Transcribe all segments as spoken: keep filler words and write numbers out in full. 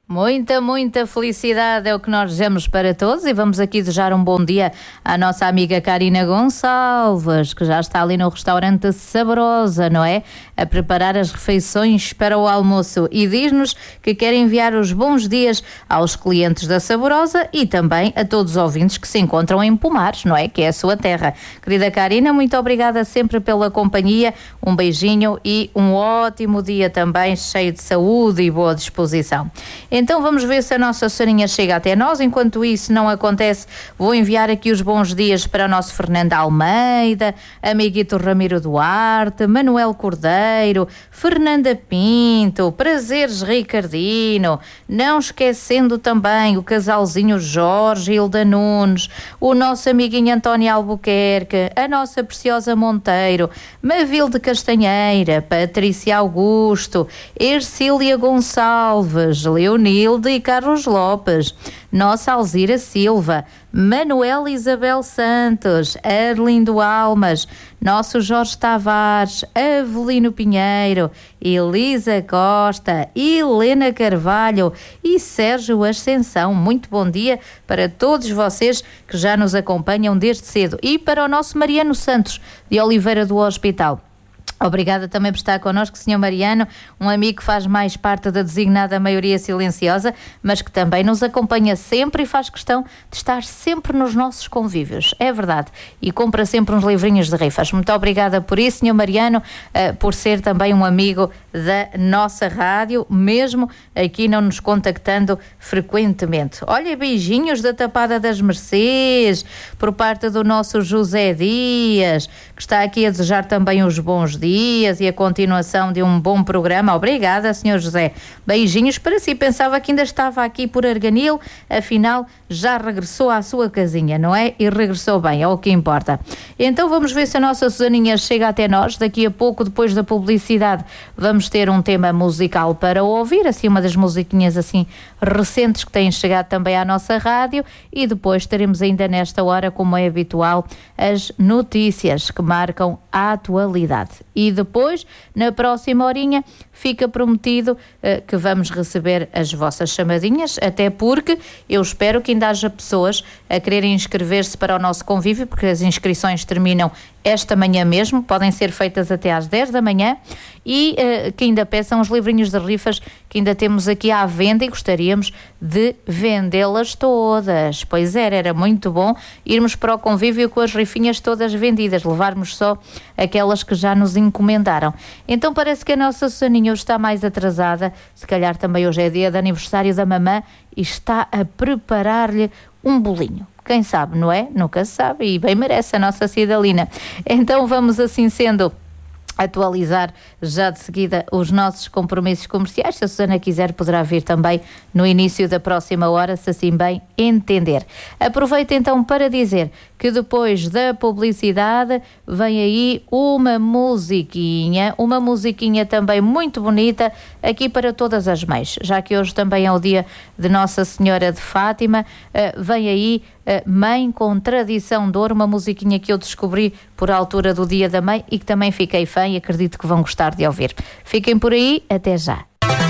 Muita, muita felicidade é o que nós desejamos para todos e vamos aqui desejar um bom dia à nossa amiga Karina Gonçalves, que já está ali no restaurante Saborosa, não é? A preparar as refeições para o almoço e diz-nos que quer enviar os bons dias aos clientes da Saborosa e também a todos os ouvintes que se encontram em Pomares, não é? Que é a sua terra. Querida Karina, muito obrigada sempre pela companhia, um beijinho e um ótimo dia também, cheio de saúde e boa disposição. Então vamos ver se a nossa Soninha chega até nós. Enquanto isso não acontece, vou enviar aqui os bons dias para o nosso Fernando Almeida, amiguito Ramiro Duarte, Manuel Cordeiro, Fernanda Pinto, Prazeres Ricardino, não esquecendo também o casalzinho Jorge e Hilda Nunes, o nosso amiguinho António Albuquerque, a nossa preciosa Monteiro, Mavilde Castanheira, Patrícia Augusto, Ercília Gonçalves, Leonilde e Carlos Lopes, nossa Alzira Silva, Manuel Isabel Santos, Arlindo Almas, nosso Jorge Tavares, Avelino Pinheiro, Elisa Costa, Helena Carvalho e Sérgio Ascensão. Muito bom dia para todos vocês que já nos acompanham desde cedo e para o nosso Mariano Santos, de Oliveira do Hospital. Obrigada também por estar connosco, senhor Mariano, um amigo que faz mais parte da designada maioria silenciosa, mas que também nos acompanha sempre e faz questão de estar sempre nos nossos convívios, é verdade, e compra sempre uns livrinhos de rifas. Muito obrigada por isso, senhor Mariano, uh, por ser também um amigo da nossa rádio, mesmo aqui não nos contactando frequentemente. Olha, beijinhos da Tapada das Mercês, por parte do nosso José Dias, que está aqui a desejar também os bons dias dias e a continuação de um bom programa. Obrigada, senhor José. Beijinhos para si. Pensava que ainda estava aqui por Arganil, afinal já regressou à sua casinha, não é? E regressou bem, é o que importa. Então vamos ver se a nossa Susaninha chega até nós. Daqui a pouco, depois da publicidade, vamos ter um tema musical para ouvir, assim uma das musiquinhas assim recentes que têm chegado também à nossa rádio, e depois teremos ainda nesta hora, como é habitual, as notícias que marcam a atualidade. E depois, na próxima horinha, fica prometido uh, que vamos receber as vossas chamadinhas, até porque eu espero que ainda haja pessoas a quererem inscrever-se para o nosso convívio, porque as inscrições terminam esta manhã mesmo, podem ser feitas até às dez da manhã, e uh, que ainda peçam os livrinhos de rifas que ainda temos aqui à venda e gostaríamos de vendê-las todas. Pois era, era muito bom irmos para o convívio com as rifinhas todas vendidas, levarmos só aquelas que já nos encomendaram. Então parece que a nossa Susaninha hoje está mais atrasada, se calhar também hoje é dia de aniversário da mamã e está a preparar-lhe um bolinho. Quem sabe, não é? Nunca se sabe, e bem merece a nossa Cidalina. Então vamos assim sendo atualizar já de seguida os nossos compromissos comerciais. Se a Susana quiser, poderá vir também no início da próxima hora, se assim bem entender. Aproveito então para dizer que depois da publicidade vem aí uma musiquinha, uma musiquinha também muito bonita aqui para todas as mães, já que hoje também é o dia de Nossa Senhora de Fátima. Uh, vem aí uh, Mãe com Tradição de Ouro, uma musiquinha que eu descobri por altura do Dia da Mãe e que também fiquei fã e acredito que vão gostar de ouvir. Fiquem por aí, até já.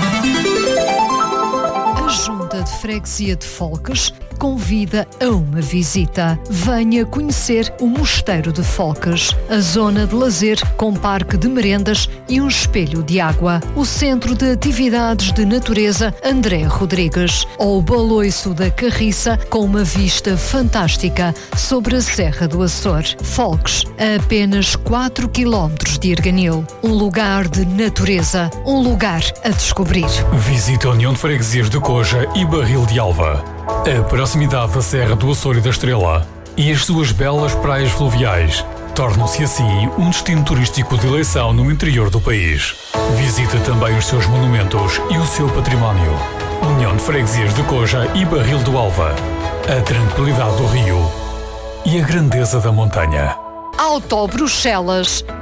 A Junta de Freguesia de Folques convida a uma visita. Venha conhecer o Mosteiro de Folques, a zona de lazer com parque de merendas e um espelho de água, o Centro de Atividades de Natureza André Rodrigues, ou o Baloiço da Carriça com uma vista fantástica sobre a Serra do Açor. Folques, a apenas quatro quilómetros de Arganil. Um lugar de natureza, um lugar a descobrir. Visite a União de Freguesias de Coja e Barril de Alva. A proximidade da Serra do Açor e da Estrela e as suas belas praias fluviais tornam-se assim um destino turístico de eleição no interior do país. Visite também os seus monumentos e o seu património. União de Freguesias de Coja e Barril do Alva. A tranquilidade do rio e a grandeza da montanha. Auto Bruxelas.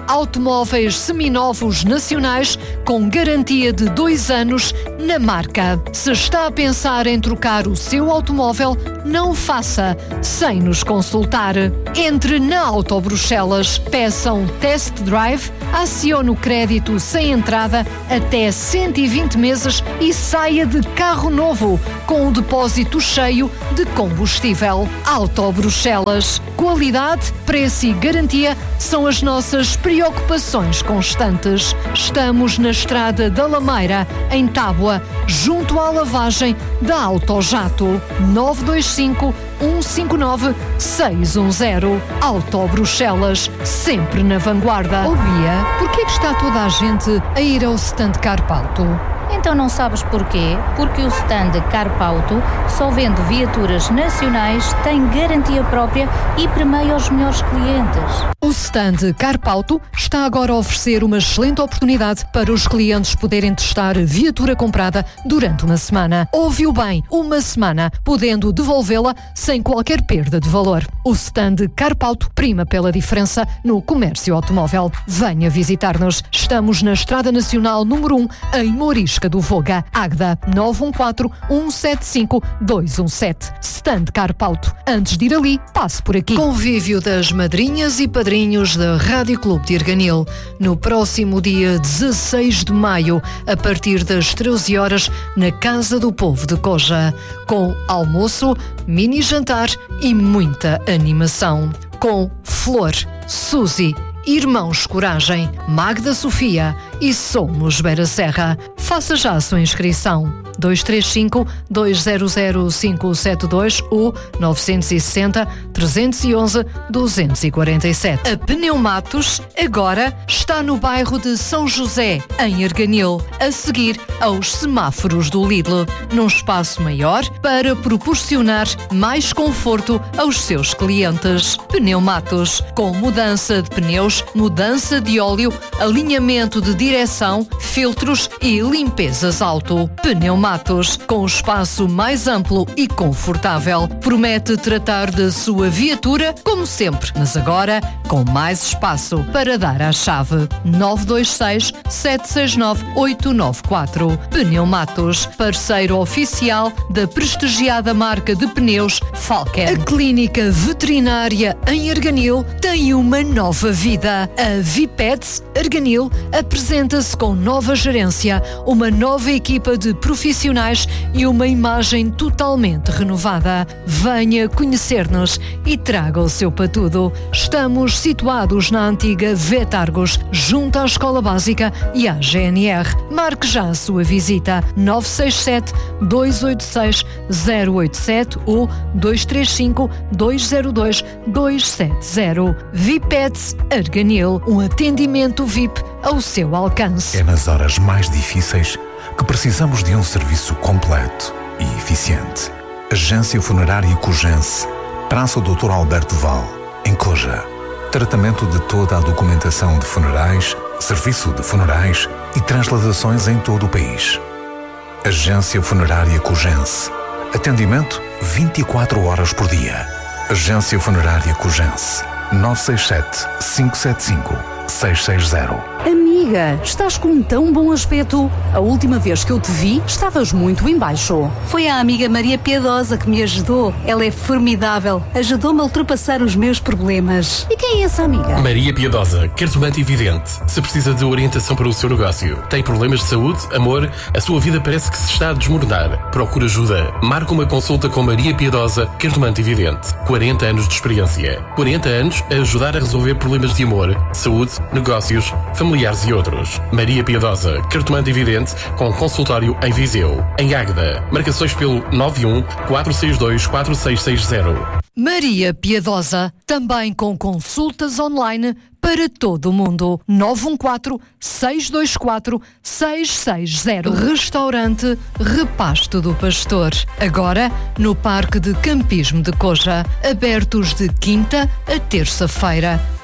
Automóveis seminovos nacionais com garantia de dois anos na marca. Se está a pensar em trocar o seu automóvel, não o faça sem nos consultar. Entre na Auto Bruxelas, peça um test drive, acione o crédito sem entrada até cento e vinte meses e saia de carro novo com o depósito cheio de combustível. Auto Bruxelas. Qualidade, preço e garantia são as nossas preocupações constantes. Estamos na Estrada da Lameira, em Tábua, junto à lavagem da Autojato. nove dois cinco, um cinco nove, seis um zero. Auto Bruxelas, sempre na vanguarda. Oh Bia, porquê que está toda a gente a ir ao stand Carpauto? Então não sabes porquê? Porque o stand Carpauto só vende viaturas nacionais, tem garantia própria e premia os melhores clientes. O stand Carpauto está agora a oferecer uma excelente oportunidade para os clientes poderem testar a viatura comprada durante uma semana. Ouviu bem, uma semana, podendo devolvê-la sem qualquer perda de valor. O stand Carpauto prima pela diferença no comércio automóvel. Venha visitar-nos. Estamos na Estrada Nacional número um, em Mourisca do Voga, Águeda, nove um quatro, um sete cinco, dois um sete. Stand Carpauto. Antes de ir ali, passe por aqui. Convívio das madrinhas e padrinhos da Rádio Clube de Arganil. No próximo dia dezasseis de maio, a partir das treze horas, na Casa do Povo de Coja. Com almoço, mini jantar e muita animação. Com Flor, Suzy, Irmãos Coragem, Magda Sofia e Somos Beira Serra. Faça já a sua inscrição. dois três cinco, dois zero zero, cinco sete dois ou nove seis zero, três um um, dois quatro sete. A Pneumatos agora está no bairro de São José, em Arganil, a seguir aos semáforos do Lidl, num espaço maior para proporcionar mais conforto aos seus clientes. Pneumatos, com mudança de pneus, mudança de óleo, alinhamento de direção, filtros e limpezas auto. Pneumatos, com o espaço mais amplo e confortável, promete tratar da sua viatura como sempre, mas agora com mais espaço para dar à chave. nove dois seis, sete seis nove, oito nove quatro. Pneumatos, parceiro oficial da prestigiada marca de pneus Falken. A clínica veterinária em Arganil tem uma nova vida. A Vipets Arganil apresenta-se com nova gerência, uma nova equipa de profissionais e uma imagem totalmente renovada. Venha conhecer-nos e traga o seu patudo. Estamos situados na antiga Vetargos, junto à Escola Básica e à G N R. Marque já a sua visita. nove seis sete, dois oito seis, zero oito sete ou dois três cinco, dois zero dois, dois sete zero. Vipets Arganil, um atendimento V I P ao seu alcance. É nas horas mais difíceis que precisamos de um serviço completo e eficiente. Agência Funerária Cojense, Praça doutor Alberto Val, em Coja. Tratamento de toda a documentação de funerais, serviço de funerais e transladações em todo o país. Agência Funerária Cojense. Atendimento vinte e quatro horas por dia. Agência Funerária Cojense. nove seis sete, cinco sete cinco, seis seis zero. Amiga, estás com um tão bom aspecto. A última vez que eu te vi, estavas muito em baixo. Foi a amiga Maria Piedosa que me ajudou. Ela é formidável. Ajudou-me a ultrapassar os meus problemas. E quem é essa amiga? Maria Piedosa, cartomante evidente. Se precisa de orientação para o seu negócio, tem problemas de saúde, amor, a sua vida parece que se está a desmoronar. Procura ajuda. Marca uma consulta com Maria Piedosa, cartomante evidente. quarenta anos de experiência. quarenta anos a ajudar a resolver problemas de amor, saúde, negócios, familiares e outros. Maria Piedosa, cartomante evidente, com consultório em Viseu. Em Águeda, marcações pelo nove um, quatro seis dois, quatro seis seis zero. Maria Piedosa, também com consultas online para todo o mundo. nove um quatro, seis dois quatro, seis seis zero. Restaurante Repasto do Pastor. Agora no Parque de Campismo de Coja. Abertos de quinta a terça-feira.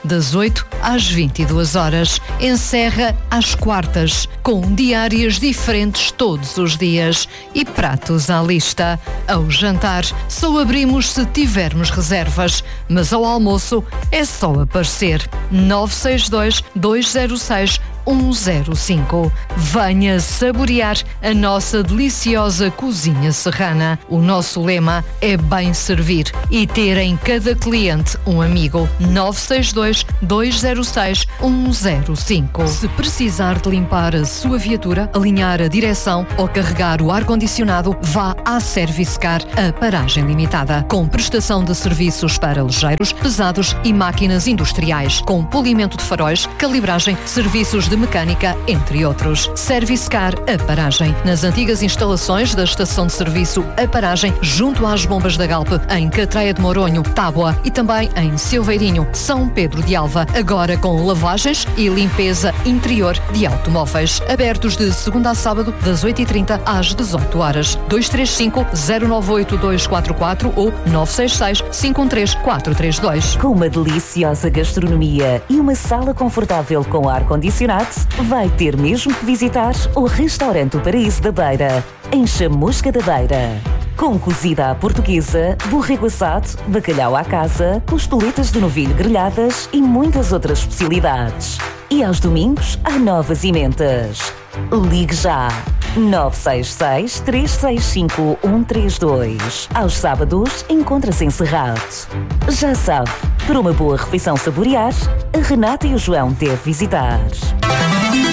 das oito às vinte e duas horas. Encerra às quartas, com diárias diferentes todos os dias e pratos à lista. Ao jantar, só abrimos se tivermos reservas, mas ao almoço é só aparecer. nove seis dois, dois zero seis, um zero cinco. Venha saborear a nossa deliciosa cozinha serrana. O nosso lema é bem servir e ter em cada cliente um amigo. nove seis dois, dois zero seis, um zero cinco. Se precisar de limpar a sua viatura, alinhar a direção ou carregar o ar-condicionado, vá à Service Car, a paragem limitada, com prestação de serviços para ligeiros, pesados e máquinas industriais, com polimento de faróis, calibragem, serviços de de mecânica, entre outros. Service Car, a paragem, nas antigas instalações da estação de serviço A Paragem, junto às bombas da Galp, em Catreia de Moronho, Tábua e também em Silveirinho, São Pedro de Alva, agora com lavagens e limpeza interior de automóveis. Abertos de segunda a sábado, das oito e trinta às dezoito horas. dois três cinco, zero nove oito dois quatro quatro ou nove seis seis, cinco um três, quatro três dois. Com uma deliciosa gastronomia e uma sala confortável com ar-condicionado, vai ter mesmo que visitar o Restaurante O Paraíso da Beira, em Chamusca da Beira. Com cozida à portuguesa, borrego assado, bacalhau à casa, costeletas de novilho grelhadas e muitas outras especialidades. E aos domingos, há novas emendas. Ligue já! nove seis seis, três seis cinco, um três dois. Aos sábados, encontra-se encerrado. Já sabe, para uma boa refeição saborear, a Renata e o João devem visitar.